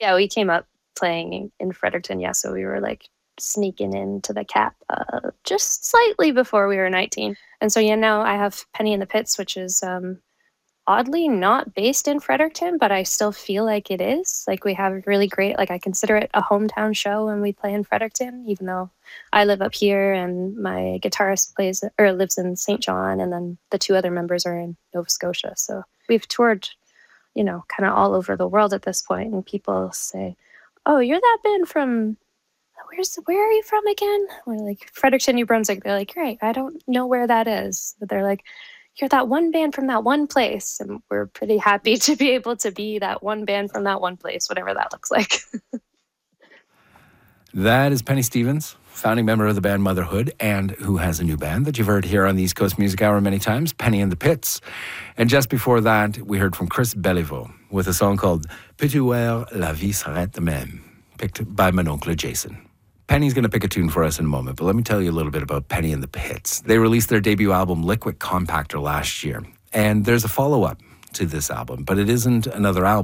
Yeah, we came up playing in Fredericton, yeah, so we were, like, sneaking into the Cap, just slightly before we were 19. And so, yeah, now I have Penny in the Pits, which is, oddly not based in Fredericton, but I still feel like it is. Like, we have really great, like, I consider it a hometown show when we play in Fredericton, even though I live up here and my guitarist plays or lives in St. John, and then the two other members are in Nova Scotia. So we've toured, kind of all over the world at this point, and people say, "Oh, you're that band from where are you from again?" We're like, "Fredericton, New Brunswick." They're like, "Great, I don't know where that is." But they're like, "You're that one band from that one place." And we're pretty happy to be able to be that one band from that one place, whatever that looks like. That is Penny Stevens, founding member of the band Motherhood, and who has a new band that you've heard here on the East Coast Music Hour many times, Penny in the Pits. And just before that, we heard from Chris Beliveau with a song called Peux-tu voir la vie s'arrête de même, picked by mon oncle Jason. Penny's going to pick a tune for us in a moment, but let me tell you a little bit about Penny in the Pits. They released their debut album, Liquid Compactor, last year. And there's a follow-up to this album, but it isn't another album.